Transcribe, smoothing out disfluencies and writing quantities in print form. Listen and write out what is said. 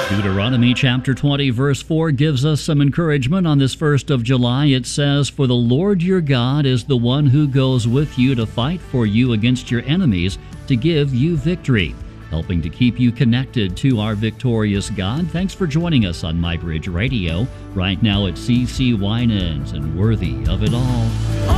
Deuteronomy chapter 20 verse 4 gives us some encouragement on this 1st of July. It says, "For the Lord your God is the one who goes with you to fight for you against your enemies to give you victory," helping to keep you connected to our victorious God. Thanks for joining us on MyBridge Radio. Right now at CC Winans and Worthy of It All.